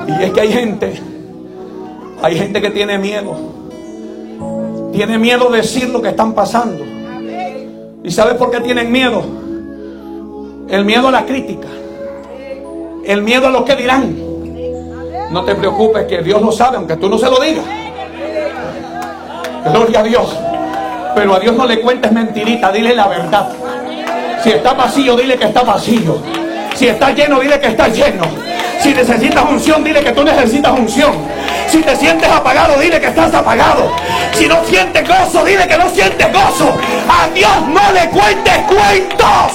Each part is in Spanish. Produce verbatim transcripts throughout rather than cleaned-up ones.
Y es que hay gente, hay gente que tiene miedo. Tiene miedo de decir lo que están pasando. ¿Y sabes por qué tienen miedo? El miedo a la crítica. El miedo a lo que dirán. No te preocupes, que Dios lo sabe, aunque tú no se lo digas. Gloria a Dios. Pero a Dios no le cuentes mentirita, dile la verdad. Si está vacío, dile que está vacío. Si está lleno, dile que está lleno. Si necesitas unción, dile que tú necesitas unción. Si te sientes apagado, dile que estás apagado. Si no sientes gozo, dile que no sientes gozo. A Dios no le cuentes cuentos.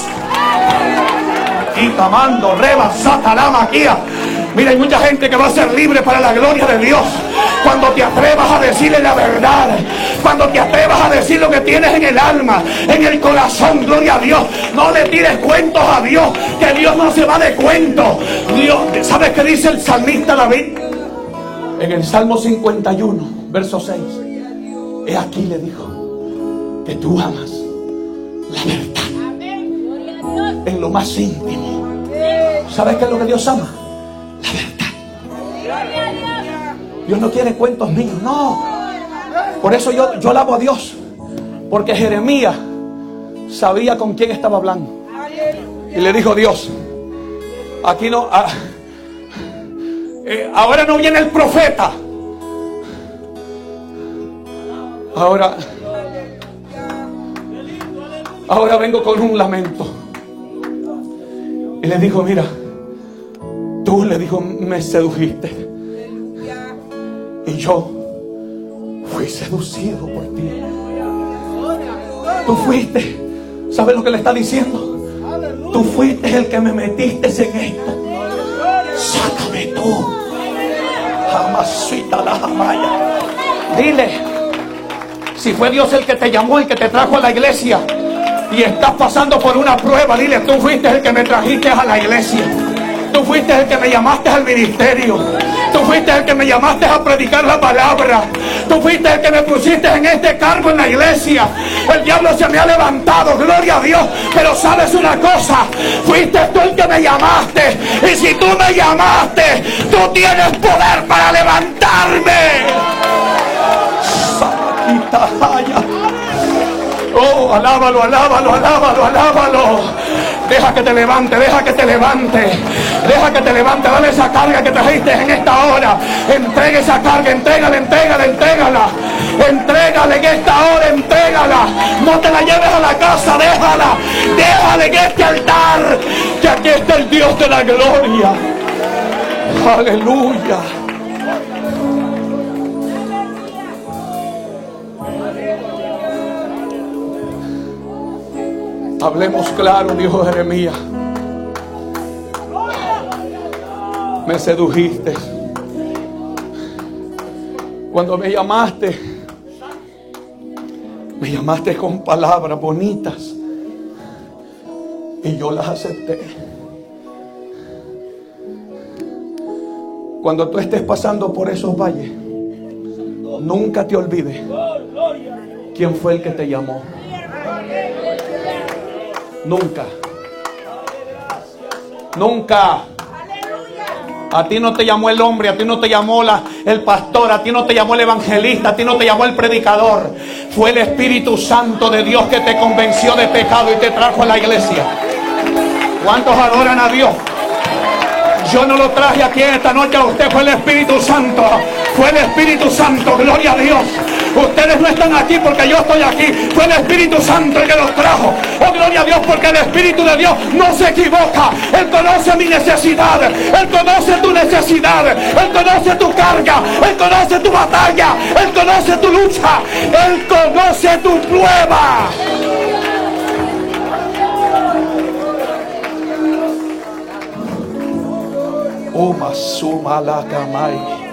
Y tamando, reba, sata, la maquia. Mira, hay mucha gente que va a ser libre para la gloria de Dios. Cuando te atrevas a decirle la verdad, cuando te atrevas a decir lo que tienes en el alma, en el corazón, gloria a Dios. No le tires cuentos a Dios, que Dios no se va de cuentos. Dios, ¿sabes qué dice el salmista David? En el Salmo cincuenta y uno, verso seis. He aquí, le dijo, que tú amas la verdad en lo más íntimo. ¿Sabes qué es lo que Dios ama? La verdad. Dios no quiere cuentos míos, no. Por eso yo, yo alabo a Dios, porque Jeremías sabía con quién estaba hablando. Y le dijo Dios, aquí no, ah, eh, ahora no viene el profeta. Ahora, ahora vengo con un lamento. Y le dijo, mira, tú, le dijo, me sedujiste. Y yo fui seducido por ti. Tú fuiste, ¿sabes lo que le está diciendo? Tú fuiste el que me metiste en esto. Sácame tú. Jamasita la jamaya. Dile, si fue Dios el que te llamó, el que te trajo a la iglesia, y estás pasando por una prueba, dile, tú fuiste el que me trajiste a la iglesia. Tú fuiste el que me llamaste al ministerio. Tú fuiste el que me llamaste a predicar la palabra. Tú fuiste el que me pusiste en este cargo en la iglesia. El diablo se me ha levantado, gloria a Dios. Pero sabes una cosa, fuiste tú el que me llamaste. Y si tú me llamaste, tú tienes poder para levantarme. Oh, alábalo, alábalo, alábalo, alábalo. Deja que te levante, deja que te levante. Deja que te levante, dale esa carga que trajiste en esta hora. Entrega esa carga, entrégala, entrégala, entrégala. Entrégala en esta hora, entrégala. No te la lleves a la casa, déjala. Déjala en este altar, que aquí está el Dios de la gloria. Aleluya. Hablemos claro, dijo Jeremías. Me sedujiste. Cuando me llamaste, me llamaste con palabras bonitas y yo las acepté. Cuando tú estés pasando por esos valles, nunca te olvides quién fue el que te llamó. Nunca. Nunca. A ti no te llamó el hombre, a ti no te llamó la, el pastor, a ti no te llamó el evangelista, a ti no te llamó el predicador. Fue el Espíritu Santo de Dios que te convenció de pecado y te trajo a la iglesia. ¿Cuántos adoran a Dios? Yo no lo traje aquí esta noche a usted, fue el Espíritu Santo. Fue el Espíritu Santo, gloria a Dios. Ustedes no están aquí porque yo estoy aquí. Fue el Espíritu Santo el que los trajo. Oh, gloria a Dios, porque el Espíritu de Dios no se equivoca. Él conoce mi necesidad. Él conoce tu necesidad. Él conoce tu carga. Él conoce tu batalla. Él conoce tu lucha. Él conoce tu prueba. Uma suma la kamai.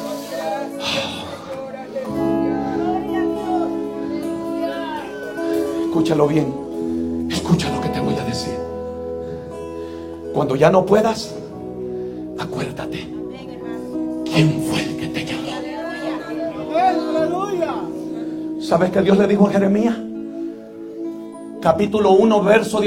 Escúchalo bien. Escucha lo que te voy a decir. Cuando ya no puedas, acuérdate quién fue el que te llamó. ¿Sabes qué Dios le dijo a Jeremías? Capítulo uno, verso